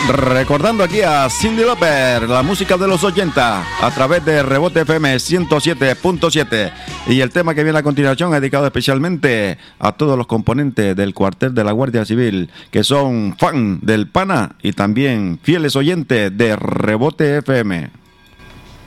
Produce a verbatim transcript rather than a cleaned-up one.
Recordando aquí a Cyndi Lauper, la música de los ochenta, a través de Rebote F M ciento siete punto siete. Y el tema que viene a continuación es dedicado especialmente a todos los componentes del cuartel de la Guardia Civil, que son fan del Pana y también fieles oyentes de Rebote F M.